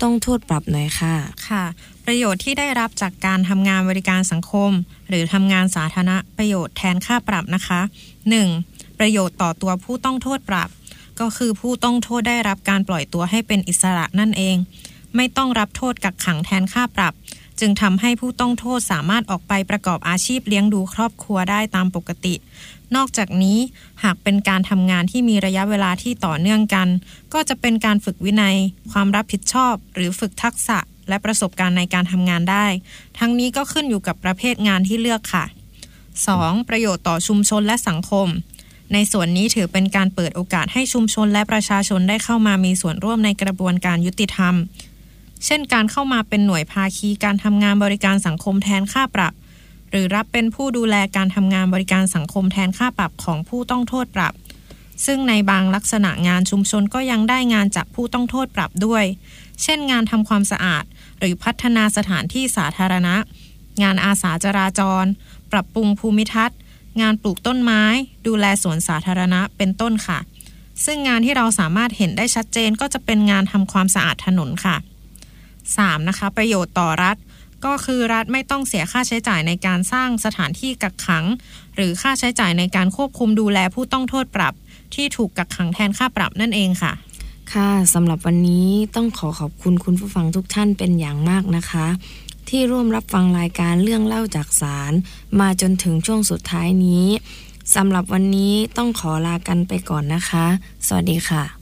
ต้องโทษปรับหน่อยค่ะค่ะประโยชน์ที่ได้รับจากการทำงานบริการสังคมหรือทำงานสาธารณประโยชน์แทนค่าปรับนะคะ 1. ประโยชน์ต่อตัวผู้ต้องโทษปรับก็คือผู้ต้องโทษได้รับการปล่อยตัวให้เป็นอิสระนั่นเองไม่ต้องรับโทษกักขังแทนค่าปรับจึงทำให้ผู้ต้องโทษสามารถออกไปประกอบอาชีพเลี้ยงดูครอบครัวได้ตามปกตินอกจากนี้หากเป็นการทำงานที่มีระยะเวลาที่ต่อเนื่องกันก็จะเป็นการฝึกวินัยความรับผิดชอบหรือฝึกทักษะและประสบการณ์ในการทำงานได้ทั้งนี้ก็ขึ้นอยู่กับประเภทงานที่เลือกค่ะ 2. ประโยชน์ต่อชุมชนและสังคมในส่วนนี้ถือเป็นการเปิดโอกาสให้ชุมชนและประชาชนได้เข้ามามีส่วนร่วมในกระบวนการยุติธรรมเช่นการเข้ามาเป็นหน่วยภาคีการทำงานบริการสังคมแทนค่าปรับหรือรับเป็นผู้ดูแลการทำงานบริการสังคมแทนค่าปรับของผู้ต้องโทษปรับซึ่งในบางลักษณะงานชุมชนก็ยังได้งานจากผู้ต้องโทษปรับด้วยเช่นงานทำความสะอาดหรือพัฒนาสถานที่สาธารณะงานอาสาจราจรปรับปรุงภูมิทัศน์งานปลูกต้นไม้ดูแลสวนสาธารณะเป็นต้นค่ะซึ่งงานที่เราสามารถเห็นได้ชัดเจนก็จะเป็นงานทำความสะอาดถนนค่ะ 3. นะคะประโยชน์ต่อรัฐก็คือรัฐไม่ต้องเสียค่าใช้จ่ายในการสร้างสถานที่กักขังหรือค่าใช้จ่ายในการควบคุมดูแลผู้ต้องโทษปรับที่ถูกกักขังแทนค่าปรับนั่นเองค่ะค่ะสำหรับวันนี้ต้องขอบคุณคุณผู้ฟังทุกท่านเป็นอย่างมากนะคะที่ร่วมรับฟังรายการเรื่องเล่าจากศาลมาจนถึงช่วงสุดท้ายนี้สำหรับวันนี้ต้องขอลากันไปก่อนนะคะสวัสดีค่ะ